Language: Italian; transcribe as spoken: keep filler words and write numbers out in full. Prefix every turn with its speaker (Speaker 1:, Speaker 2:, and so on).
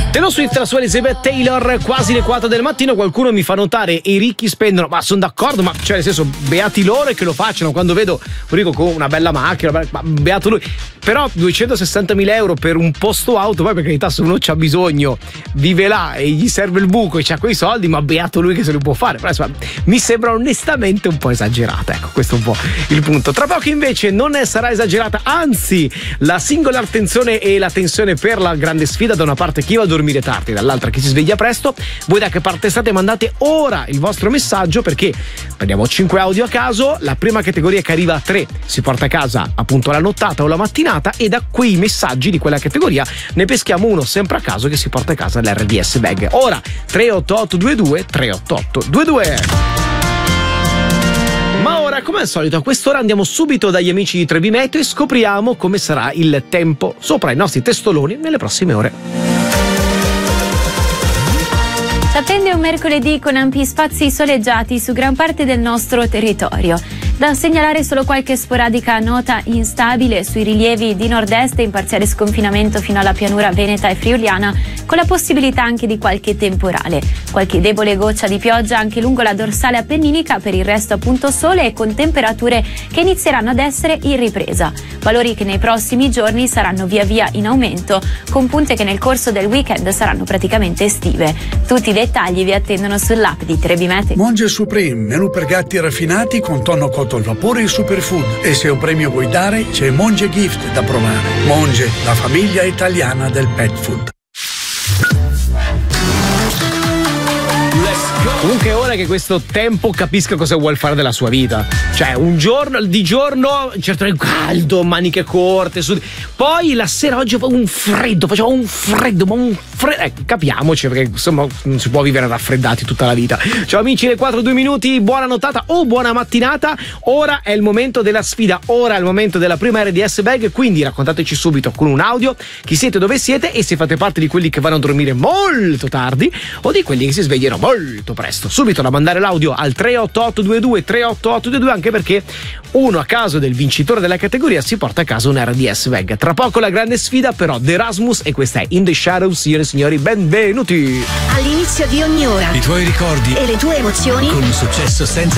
Speaker 1: Taylor Swift, la sua Elizabeth Taylor, quasi le quattro del mattino. Qualcuno mi fa notare i ricchi spendono, ma sono d'accordo, ma cioè nel senso beati loro che lo facciano. Quando vedo un ricco con una bella macchina, ma beato lui. Però duecentosessantamila euro per un posto auto, poi per carità, se uno c'ha bisogno vive là e gli serve il buco e c'ha quei soldi, ma beato lui che se li può fare. Però insomma, mi sembra onestamente un po' esagerata, ecco, questo è un po' il punto. Tra poco invece non sarà esagerata, anzi la singola attenzione e la tensione per la grande sfida. Da una parte chi va a dormire tardi, dall'altra chi si sveglia presto. Voi da che parte state? Mandate ora il vostro messaggio, perché prendiamo cinque audio a caso. La prima categoria che arriva a tre si porta a casa appunto la nottata o la mattinata, e da quei messaggi di quella categoria ne peschiamo uno sempre a caso che si porta a casa l'R D S Bag. Ora tre otto otto due due tre otto otto due due. Ma ora, come al solito, a quest'ora andiamo subito dagli amici di Trebi Meteo e scopriamo come sarà il tempo sopra i nostri testoloni nelle prossime ore.
Speaker 2: S'attende un mercoledì con ampi spazi soleggiati su gran parte del nostro territorio. Da segnalare solo qualche sporadica nota instabile sui rilievi di nord-est e in parziale sconfinamento fino alla pianura veneta e friuliana, con la possibilità anche di qualche temporale. Qualche debole goccia di pioggia anche lungo la dorsale appenninica, per il resto appunto sole e con temperature che inizieranno ad essere in ripresa. Valori che nei prossimi giorni saranno via via in aumento, con punte che nel corso del weekend saranno praticamente estive. Tutti i dettagli vi attendono sull'app di Trebi Meteo.
Speaker 3: Monge Supreme, menù per gatti raffinati con tonno cotto al vapore e superfood. E se un premio vuoi dare, c'è Monge Gift da provare. Monge, la famiglia italiana del pet food.
Speaker 1: Comunque ora che questo tempo capisca cosa vuol fare della sua vita. Cioè un giorno, di giorno certo è caldo, maniche corte, sud... poi la sera oggi fa un freddo, faceva un freddo, ma un freddo, eh, capiamoci, perché insomma non si può vivere raffreddati tutta la vita. Ciao amici, le quattro due minuti, buona nottata o buona mattinata. Ora è il momento della sfida, ora è il momento della prima R D S Bag, quindi raccontateci subito con un audio chi siete, dove siete e se fate parte di quelli che vanno a dormire molto tardi o di quelli che si svegliano molto presto. Subito da mandare l'audio al tre otto otto due due tre otto otto due due, anche perché uno a caso del vincitore della categoria si porta a casa un R D S Bag. Tra poco la grande sfida però The Erasmus, e questa è In the Shadows. Signore e signori, benvenuti.
Speaker 4: All'inizio di ogni ora
Speaker 5: i tuoi ricordi
Speaker 4: e le tue emozioni
Speaker 5: con un successo senza